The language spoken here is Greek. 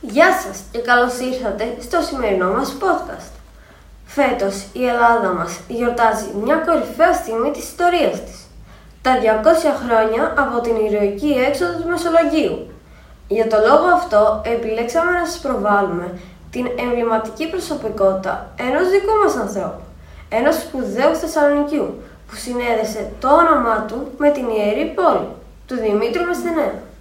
Γεια σας και καλώς ήρθατε στο σημερινό μας podcast. Φέτος η Ελλάδα μας γιορτάζει μια κορυφαία στιγμή της ιστορίας της. Τα 200 χρόνια από την ηρωική έξοδο του Μεσολογγίου. Για το λόγο αυτό επιλέξαμε να σας προβάλλουμε την εμβληματική προσωπικότητα ενός δικού μας ανθρώπου, ενός σπουδαίου Θεσσαλονικιού, που συνέδεσε το όνομά του με την ιερή πόλη, του Δημήτρου Μεσθενέα.